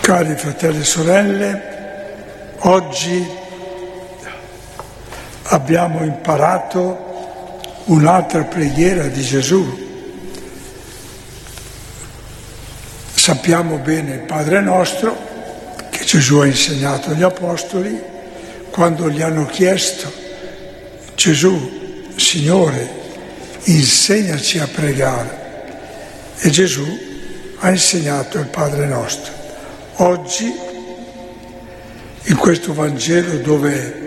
Cari fratelli e sorelle, oggi abbiamo imparato un'altra preghiera di Gesù. Sappiamo bene il Padre nostro che Gesù ha insegnato agli Apostoli quando gli hanno chiesto: Gesù, Signore, insegnaci a pregare. E Gesù ha insegnato il Padre nostro. Oggi, in questo Vangelo dove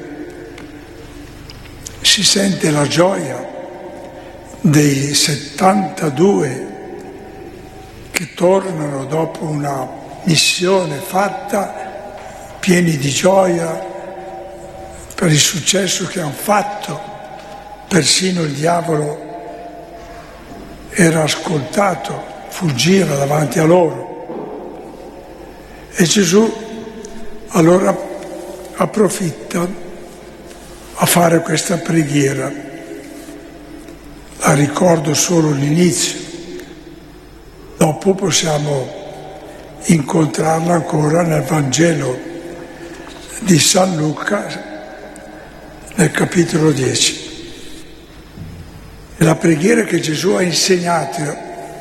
si sente la gioia dei 72 che tornano dopo una missione fatta, pieni di gioia per il successo che hanno fatto, persino il diavolo era ascoltato, fuggiva davanti a loro. E Gesù allora approfitta a fare questa preghiera. La ricordo solo l'inizio, dopo possiamo incontrarla ancora nel Vangelo di San Luca, nel capitolo 10. È la preghiera che Gesù ha insegnato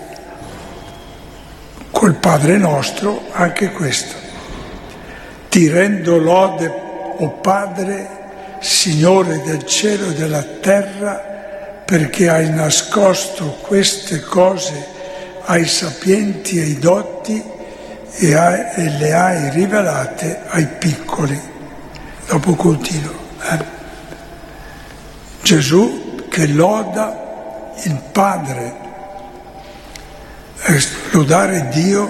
col Padre nostro, anche questo. Ti rendo lode, o Padre, Signore del cielo e della terra, perché hai nascosto queste cose ai sapienti e ai dotti e le hai rivelate ai piccoli. Dopo continua. Gesù che loda il Padre. Lodare Dio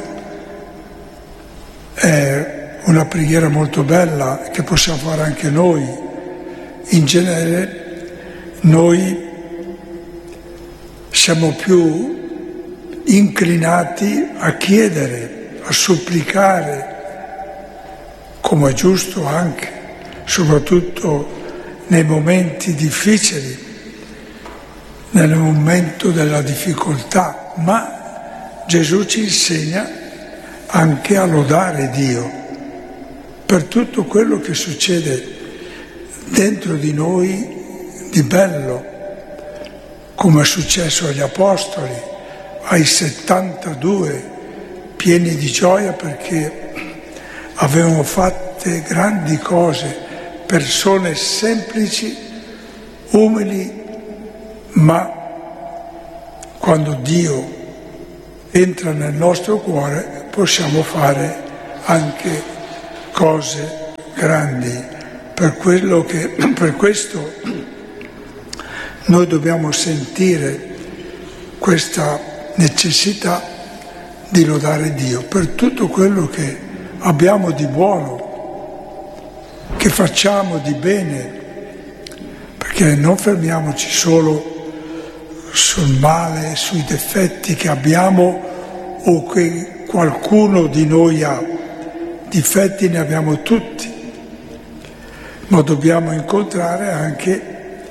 è una preghiera molto bella che possiamo fare anche noi. In genere noi siamo più inclinati a chiedere, a supplicare, come è giusto anche, soprattutto nei momenti difficili, nel momento della difficoltà, ma Gesù ci insegna anche a lodare Dio per tutto quello che succede dentro di noi di bello, come è successo agli Apostoli, ai 72, pieni di gioia perché avevano fatte grandi cose, persone semplici, umili, ma quando Dio entra nel nostro cuore possiamo fare anche cose grandi. Per questo noi dobbiamo sentire questa necessità di lodare Dio per tutto quello che abbiamo di buono, che facciamo di bene, perché non fermiamoci solo sul male, sui difetti che abbiamo o che qualcuno di noi ha. Difetti ne abbiamo tutti, ma dobbiamo incontrare anche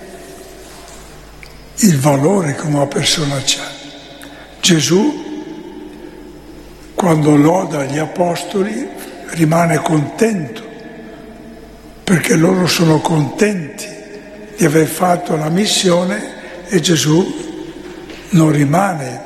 il valore che una persona ha. Gesù, quando loda gli Apostoli, rimane contento, perché loro sono contenti di aver fatto la missione e Gesù non rimane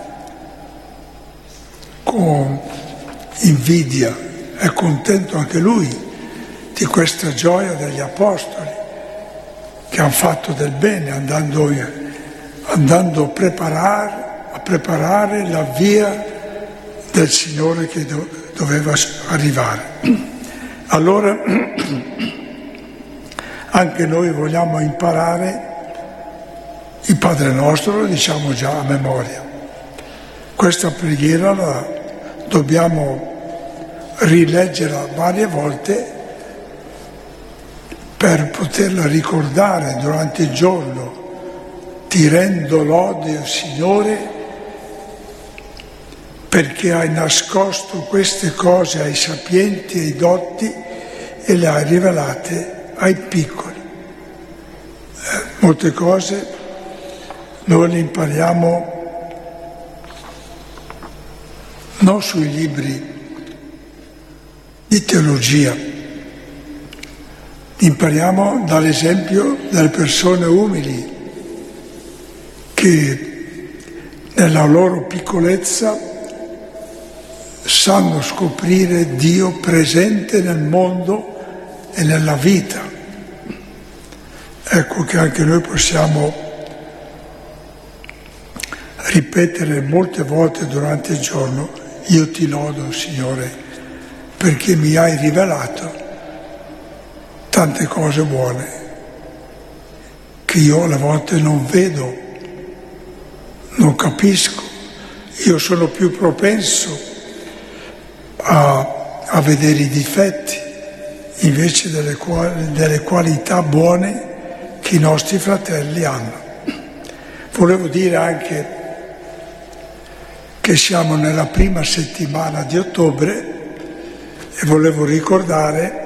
con invidia, è contento anche lui di questa gioia degli Apostoli che hanno fatto del bene andando a preparare la via del Signore che doveva arrivare. Allora anche noi vogliamo imparare il Padre nostro, lo diciamo già a memoria. Questa preghiera la dobbiamo rileggere varie volte per poterla ricordare durante il giorno. Ti rendo lode, Signore, perché hai nascosto queste cose ai sapienti e ai dotti e le hai rivelate ai piccoli. Molte cose noi le impariamo non sui libri di teologia. Impariamo dall'esempio delle persone umili che nella loro piccolezza sanno scoprire Dio presente nel mondo e nella vita. Ecco che anche noi possiamo ripetere molte volte durante il giorno: io ti lodo, Signore, perché mi hai rivelato tante cose buone che io alle volte non vedo, non capisco. Io sono più propenso a vedere i difetti invece delle qualità buone che i nostri fratelli hanno. Volevo dire anche che siamo nella prima settimana di ottobre e volevo ricordare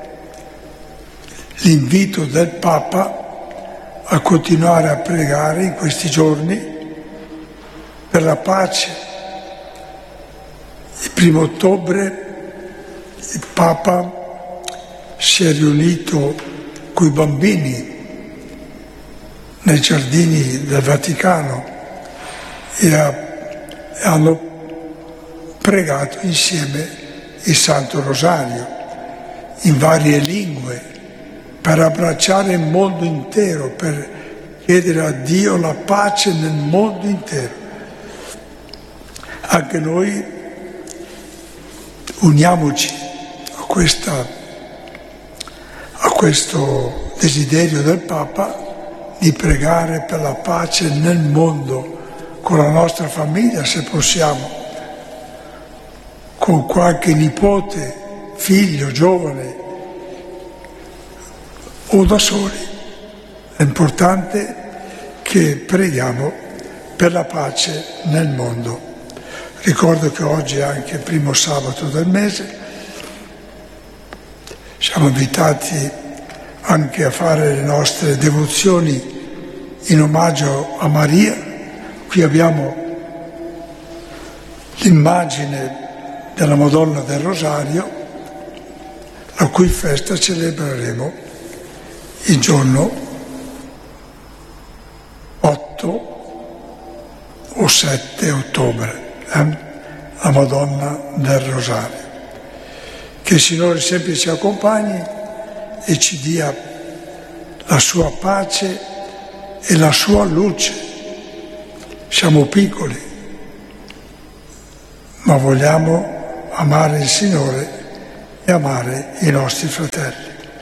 l'invito del Papa a continuare a pregare in questi giorni per la pace. Il 1° ottobre il Papa si è riunito con i bambini nei giardini del Vaticano e hanno pregato insieme il Santo Rosario in varie lingue per abbracciare il mondo intero, per chiedere a Dio la pace nel mondo intero. Anche noi uniamoci a questo desiderio del Papa di pregare per la pace nel mondo, con la nostra famiglia se possiamo, con qualche nipote, figlio, giovane o da soli. È importante che preghiamo per la pace nel mondo. Ricordo che oggi è anche il primo sabato del mese, siamo invitati anche a fare le nostre devozioni in omaggio a Maria. Qui abbiamo l'immagine della Madonna del Rosario, la cui festa celebreremo il giorno 8 o 7 ottobre, la Madonna del Rosario. Che il Signore sempre ci accompagni e ci dia la sua pace e la sua luce. Siamo piccoli, ma vogliamo amare il Signore e amare i nostri fratelli.